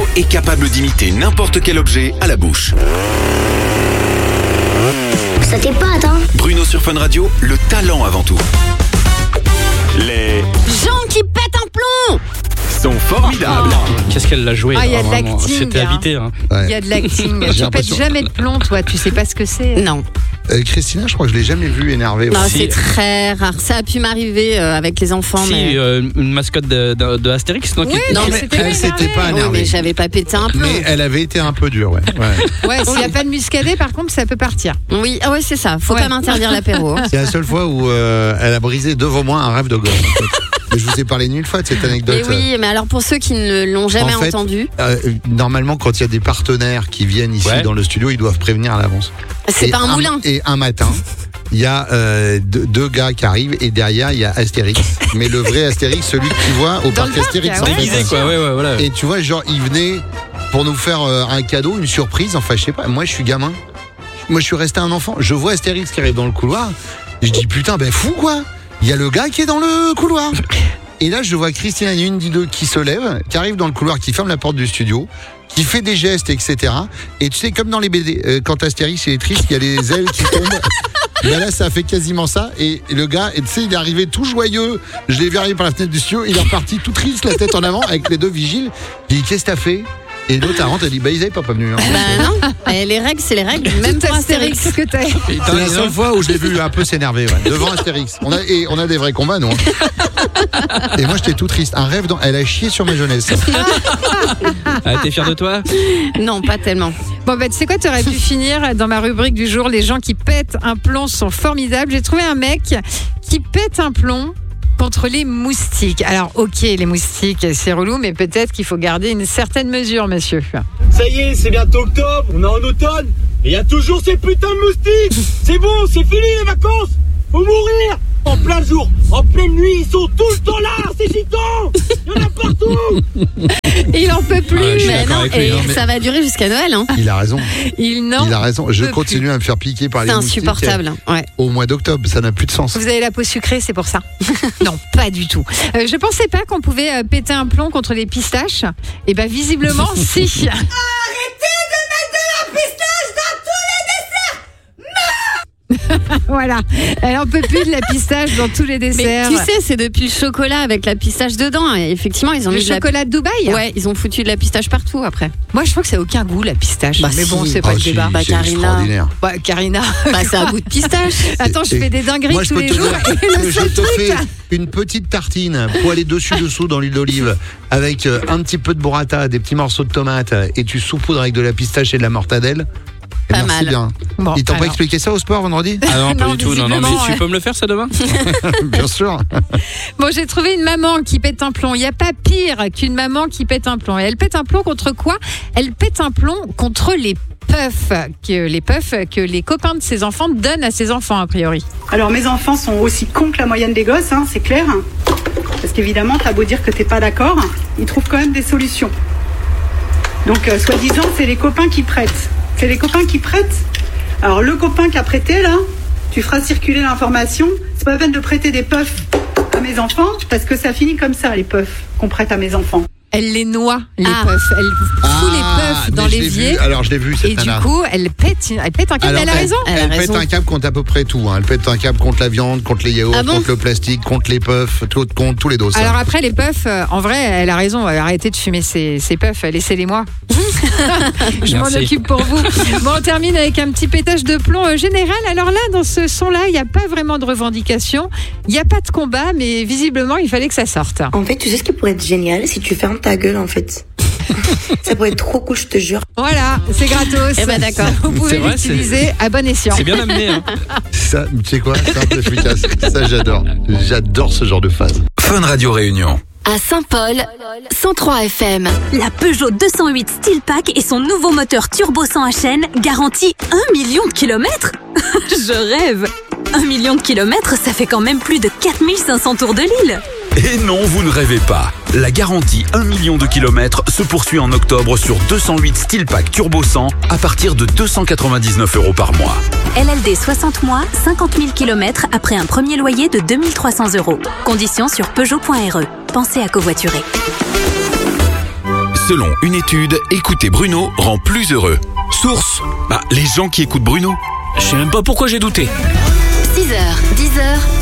est capable d'imiter n'importe quel objet à la bouche. Ça t'épate, hein? Bruno sur Fun Radio, le talent avant tout. Les gens qui pètent un plomb sont formidables. Qu'est-ce qu'elle l'a joué? Il y a de l'acting. C'était habité. Hein. Il y a de l'acting. Tu pètes jamais de plomb, toi. Tu sais pas ce que c'est. Non. Christina, je crois que je l'ai jamais vue énervée. Non, Si. c'est très rare. Ça a pu m'arriver avec les enfants. Si, mais... une mascotte de Astérix. Donc Oui, Non, mais mais Elle s'était pas Oui, énervée. mais j'avais pas pété un plomb. Mais elle avait été un peu dure, ouais. Ouais, s'il n'y a pas de muscadet, par contre, ça peut partir. Oui, ah ouais, c'est ça. Faut Ouais. pas m'interdire l'apéro. C'est la seule fois où elle a brisé devant moi un rêve de gosse. En fait. Mais je vous ai parlé 1000 fois de cette anecdote. Et oui, mais alors pour ceux qui ne l'ont jamais En fait, entendu, normalement, quand il y a des partenaires qui viennent ici dans le studio, ils doivent prévenir à l'avance. c'est Et pas un moulin. Et un matin, il y a deux gars qui arrivent et derrière, il y a Astérix. Mais le vrai Astérix, celui que tu vois au Dans parc le parc, Astérix. ouais. En fait. déguisé, quoi. Ouais, voilà. Et tu vois, genre, il venait pour nous faire un cadeau, une surprise. Enfin, je sais pas, moi, je suis gamin. Moi, je suis resté un enfant. Je vois Astérix qui arrive dans le couloir. Je dis, putain, ben fou, quoi. Il y a le gars qui est dans le couloir. Et là, je vois Christina une des deux qui se lève, qui arrive dans le couloir, qui ferme la porte du studio, qui fait des gestes, etc. Et tu sais, comme dans les BD, quand Astérix il est triste, il y a les ailes qui tombent. Ben là, ça fait quasiment ça. Et le gars, tu sais, il est arrivé tout joyeux. Je l'ai vu arriver par la fenêtre du studio. Il est reparti tout triste, la tête en avant, avec les deux vigiles. Je dis, qu'est-ce que t'as fait? Et l'autre, elle dit, bah, ils avaient pas prévenu. Hein. Bah non, les règles, c'est les règles. Même Tout pour Astérix. que t'as. C'est la seule fois où je l'ai vu un peu s'énerver, devant Astérix. On a des vrais combats, nous. Hein. Et moi, j'étais tout triste. Un rêve, elle a chié sur ma jeunesse. Ah, t'es fier de toi? Non, pas tellement. Bon, bah, tu sais quoi, tu aurais pu finir dans ma rubrique du jour. Les gens qui pètent un plomb sont formidables. J'ai trouvé un mec qui pète un plomb contre les moustiques. Alors, ok, les moustiques, c'est relou, mais peut-être qu'il faut garder une certaine mesure, monsieur. Ça y est, c'est bientôt octobre, on est en automne, et il y a toujours ces putains de moustiques. C'est bon, c'est fini les vacances. Faut mourir. En plein jour, en pleine nuit, ils sont tout le temps là, ces gitans. Il y en a partout. Il en peut plus. Ouais, je suis Mais d'accord non, avec lui, et hein, mais- ça va durer jusqu'à Noël. Hein. Il a raison. Il n'en Il a raison. Je peut continue à me faire piquer par les C'est moustiques. insupportable. Ouais. Au mois d'octobre, ça n'a plus de sens. Vous avez la peau sucrée, c'est pour ça. Non, pas du tout. Je pensais pas qu'on pouvait péter un plomb contre les pistaches. Et ben visiblement, si. Voilà, elle en peut plus de la pistache dans tous les Mais desserts. tu sais, c'est depuis le chocolat avec la pistache dedans. Et effectivement, ils ont le mis de la... chocolat de Dubaï. Ouais, ils ont foutu de la pistache partout après. Moi, je trouve que ça n'a aucun goût la pistache. Bah, mais bon, si. c'est pas Ah, le si, débat. Bah, c'est Karina. extraordinaire. Bah, Karina. Bah, c'est un goût de pistache. Attends, je fais des dingueries Moi, je tous peux les te jours. dire Et que le je seul te truc, fais une petite tartine poêlée dessus-dessous dans l'huile d'olive avec un petit peu de burrata, des petits morceaux de tomates et tu saupoudres avec de la pistache et de la mortadelle. Et Pas merci mal. bien. Bon, Ils t'ont pas alors. expliqué ça au sport vendredi? Ah non, pas Non, du tout. Non, mais visiblement, tu ouais. peux me le faire ça demain? Bien sûr. Bon, j'ai trouvé une maman qui pète un plomb. Il n'y a pas pire qu'une maman qui pète un plomb. Et elle pète un plomb contre quoi? Elle pète un plomb contre les puffs que les copains de ses enfants donnent à ses enfants, a priori. Alors mes enfants sont aussi cons que la moyenne des gosses, hein, c'est clair. Parce qu'évidemment, t'as beau dire que t'es pas d'accord, ils trouvent quand même des solutions. Donc, soi-disant, c'est les copains qui prêtent. C'est les copains qui prêtent. Alors le copain qui a prêté, là, tu feras circuler l'information. C'est pas la peine de prêter des puffs à mes enfants, parce que ça finit comme ça, les puffs qu'on prête à mes enfants. Elle les noie, les Ah. puffs. Elle fout les puffs dans mais je l'ai l'évier. vu. Alors je l'ai vu cette Et du nana. coup, elle pète un câble. Alors, Elle a raison. Elle a Elle pète raison. un câble contre à peu près tout. Hein. Elle pète un câble contre la viande, contre les yaourts, Ah bon contre le plastique, contre les puffs, contre tous les dos. ça. Alors après, les puffs, en vrai, elle a raison. Arrêtez de fumer ces puffs. Laissez-les-moi. Je m'en Merci. occupe pour vous. Bon, on termine avec un petit pétage de plomb général. Alors là, dans ce son-là, il n'y a pas vraiment de revendication. Il n'y a pas de combat, mais visiblement, il fallait que ça sorte. En fait, tu sais ce qui pourrait être génial si tu fermes ta gueule, en fait. Ça pourrait être trop cool, je te jure. Voilà, c'est gratos. Eh ben, d'accord. Vous pouvez C'est vrai, l'utiliser à bon escient. C'est bien amené. Hein. Ça, tu sais quoi? Simple, efficace. Ça, j'adore. J'adore ce genre de phase. Fun Radio Réunion. À Saint-Paul, 103 FM. La Peugeot 208 Steel Pack et son nouveau moteur turbo 100 HN garantit 1 million de kilomètres. Je rêve. 1 million de kilomètres, ça fait quand même plus de 4500 tours de l'île. Et non, vous ne rêvez pas. La garantie 1 million de kilomètres se poursuit en octobre sur 208 Steel Pack Turbo 100 à partir de 299 € par mois. LLD 60 mois, 50 000 kilomètres après un premier loyer de 2300 €. Conditions sur Peugeot.re. Pensez à covoiturer. Selon une étude, écouter Bruno rend plus heureux. Source : les gens qui écoutent Bruno. Je sais même pas pourquoi j'ai douté. 6h, 10h,